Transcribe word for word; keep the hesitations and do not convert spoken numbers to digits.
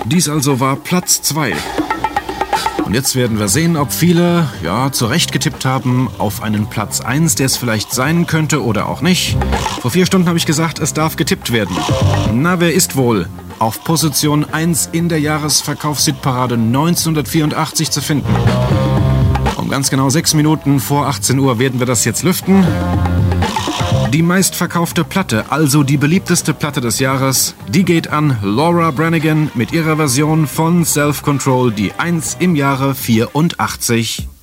Dies also war Platz zwei. Und jetzt werden wir sehen, ob viele, ja, zu Recht getippt haben auf einen Platz eins, der es vielleicht sein könnte oder auch nicht. Vor vier Stunden habe ich gesagt, es darf getippt werden. Na, wer ist wohl auf Position eins in der Jahresverkaufshitparade neunzehnhundertvierundachtzig zu finden? Um ganz genau sechs Minuten vor achtzehn Uhr werden wir das jetzt lüften. Die meistverkaufte Platte, also die beliebteste Platte des Jahres, die geht an Laura Branigan mit ihrer Version von Self Control, die eins im Jahre vierundachtzig.